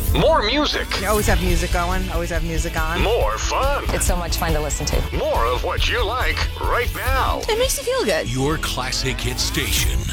More music. You always have music going, always have music on. More fun. It's so much fun to listen to. More of what you like right now. It makes you feel good. Your classic hit station.